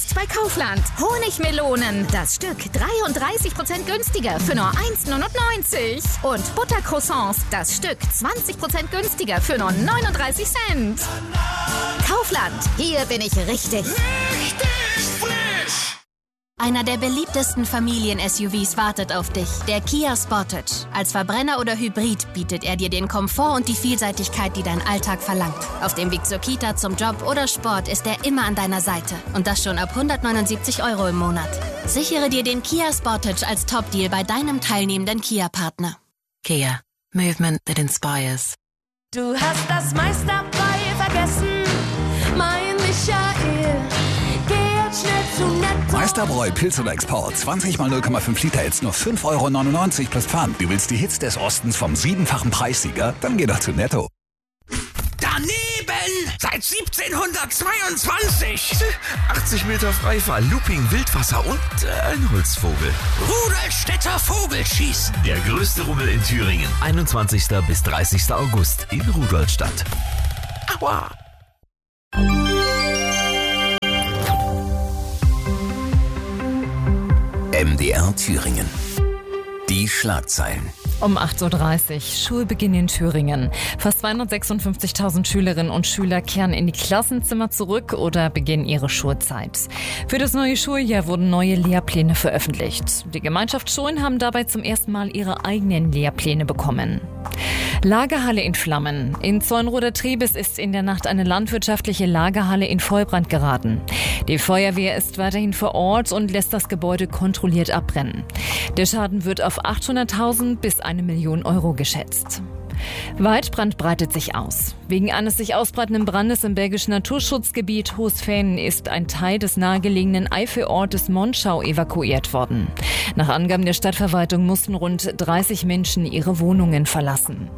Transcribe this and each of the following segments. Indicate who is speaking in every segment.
Speaker 1: Jetzt bei Kaufland. Honigmelonen. Das Stück 33% günstiger für nur 1,99 €. Und Buttercroissants. Das Stück 20% günstiger für nur 39 Cent. Kaufland. Hier bin ich richtig.
Speaker 2: Richtig frisch!
Speaker 3: Einer der beliebtesten Familien-SUVs wartet auf dich, der Kia Sportage. Als Verbrenner oder Hybrid bietet er dir den Komfort und die Vielseitigkeit, die dein Alltag verlangt. Auf dem Weg zur Kita, zum Job oder Sport ist er immer an deiner Seite. Und das schon ab 179 € im Monat. Sichere dir den Kia Sportage als Top-Deal bei deinem teilnehmenden Kia-Partner.
Speaker 4: Kia. Movement that inspires.
Speaker 5: Du hast das meiste dabei vergessen, mein Michael. Geh jetzt schnell zu Netto.
Speaker 6: Meisterbräu Pilz oder Export. 20 mal 0,5 Liter, jetzt nur 5,99 € plus Pfand. Du willst die Hits des Ostens vom 7-fachen Preissieger? Dann geh doch zu Netto.
Speaker 2: Daneben! Seit 1722! 80 Meter Freifall, Looping, Wildwasser und ein Holzvogel. Rudolstädter Vogelschießen. Der größte Rummel in Thüringen. 21. bis 30. August in Rudolstadt. Aua!
Speaker 7: MDR Thüringen. Die Schlagzeilen.
Speaker 8: Um 8:30 Uhr, Schulbeginn in Thüringen. Fast 256.000 Schülerinnen und Schüler kehren in die Klassenzimmer zurück oder beginnen ihre Schulzeit. Für das neue Schuljahr wurden neue Lehrpläne veröffentlicht. Die Gemeinschaftsschulen haben dabei zum ersten Mal ihre eigenen Lehrpläne bekommen. Lagerhalle in Flammen. In Zornroder-Triebes ist in der Nacht eine landwirtschaftliche Lagerhalle in Vollbrand geraten. Die Feuerwehr ist weiterhin vor Ort und lässt das Gebäude kontrolliert abbrennen. Der Schaden wird auf 800.000 bis 1 Million € geschätzt. Waldbrand breitet sich aus. Wegen eines sich ausbreitenden Brandes im belgischen Naturschutzgebiet Hohsfähnen ist ein Teil des nahegelegenen Eifelortes Monschau evakuiert worden. Nach Angaben der Stadtverwaltung mussten rund 30 Menschen ihre Wohnungen verlassen.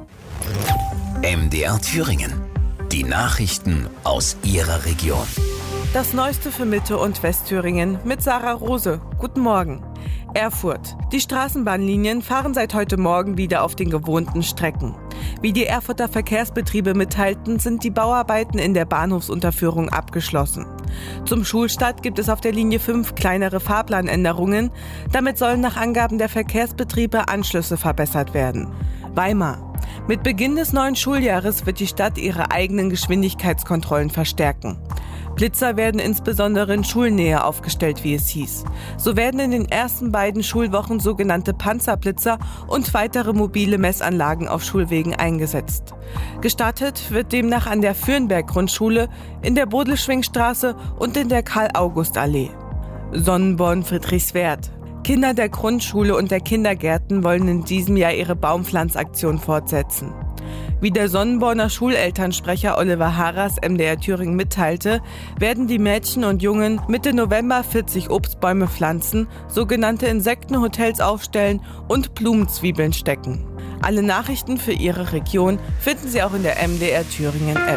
Speaker 7: MDR Thüringen. Die Nachrichten aus Ihrer Region.
Speaker 9: Das Neueste für Mitte- und Westthüringen mit Sarah Rose. Guten Morgen. Erfurt. Die Straßenbahnlinien fahren seit heute Morgen wieder auf den gewohnten Strecken. Wie die Erfurter Verkehrsbetriebe mitteilten, sind die Bauarbeiten in der Bahnhofsunterführung abgeschlossen. Zum Schulstart gibt es auf der Linie 5 kleinere Fahrplanänderungen. Damit sollen nach Angaben der Verkehrsbetriebe Anschlüsse verbessert werden. Weimar. Mit Beginn des neuen Schuljahres wird die Stadt ihre eigenen Geschwindigkeitskontrollen verstärken. Blitzer werden insbesondere in Schulnähe aufgestellt, wie es hieß. So werden in den ersten beiden Schulwochen sogenannte Panzerblitzer und weitere mobile Messanlagen auf Schulwegen eingesetzt. Gestartet wird demnach an der Fürnberg-Grundschule, in der Bodelschwingstraße und in der Karl-August-Allee. Sonnenborn-Friedrichswerth. Kinder der Grundschule und der Kindergärten wollen in diesem Jahr ihre Baumpflanzaktion fortsetzen. Wie der Sonnenborner Schulelternsprecher Oliver Harras MDR Thüringen mitteilte, werden die Mädchen und Jungen Mitte November 40 Obstbäume pflanzen, sogenannte Insektenhotels aufstellen und Blumenzwiebeln stecken. Alle Nachrichten für Ihre Region finden Sie auch in der MDR Thüringen App.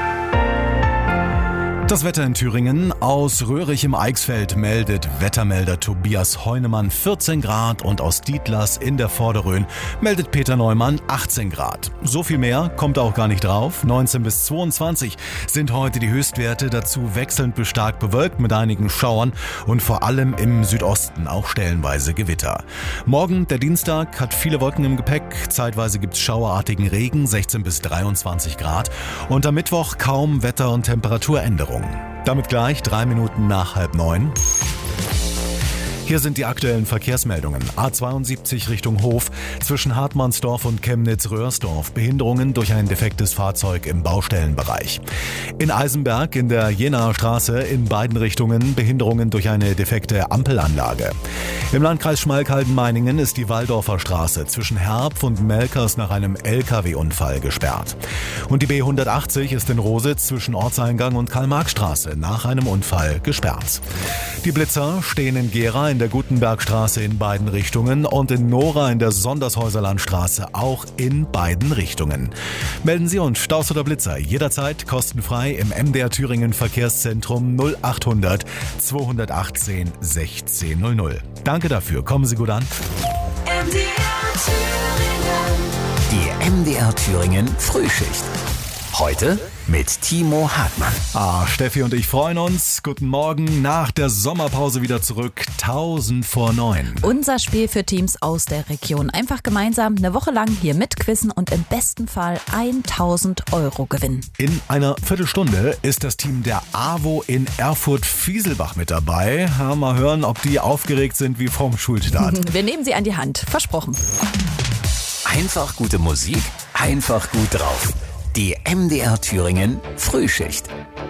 Speaker 10: Das Wetter in Thüringen. Aus Röhrig im Eichsfeld meldet Wettermelder Tobias Heunemann 14 Grad und aus Dietlers in der Vorderrhön meldet Peter Neumann 18 Grad. So viel mehr kommt auch gar nicht drauf. 19 bis 22 sind heute die Höchstwerte, dazu wechselnd bis stark bewölkt mit einigen Schauern und vor allem im Südosten auch stellenweise Gewitter. Morgen, der Dienstag, hat viele Wolken im Gepäck. Zeitweise gibt es schauerartigen Regen, 16 bis 23 Grad. Und am Mittwoch kaum Wetter- und Temperaturänderung. Damit gleich 3 Minuten nach 8:30. Hier sind die aktuellen Verkehrsmeldungen. A72 Richtung Hof zwischen Hartmannsdorf und Chemnitz-Röhrsdorf. Behinderungen durch ein defektes Fahrzeug im Baustellenbereich. In Eisenberg in der Jenaer Straße in beiden Richtungen Behinderungen durch eine defekte Ampelanlage. Im Landkreis Schmalkalden-Meiningen ist die Walldorfer Straße zwischen Herpf und Melkers nach einem LKW-Unfall gesperrt. Und die B180 ist in Rositz zwischen Ortseingang und Karl-Marx-Straße nach einem Unfall gesperrt. Die Blitzer stehen in Gera in der Gutenbergstraße in beiden Richtungen und in Nora in der Sondershäuserlandstraße auch in beiden Richtungen. Melden Sie uns Staus oder Blitzer jederzeit kostenfrei im MDR Thüringen Verkehrszentrum 0800 218 1600. Danke dafür, kommen Sie gut an.
Speaker 7: Die MDR Thüringen Frühschicht. Heute mit Timo Hartmann.
Speaker 10: Steffi und ich freuen uns. Guten Morgen, nach der Sommerpause wieder zurück. 8:50.
Speaker 11: Unser Spiel für Teams aus der Region. Einfach gemeinsam eine Woche lang hier mitquizzen und im besten Fall 1.000 € gewinnen.
Speaker 10: In einer Viertelstunde ist das Team der AWO in Erfurt-Fieselbach mit dabei. Mal hören, ob die aufgeregt sind wie vorm Schulstart.
Speaker 11: Wir nehmen sie an die Hand. Versprochen.
Speaker 7: Einfach gute Musik, einfach gut drauf. Die MDR Thüringen Frühschicht.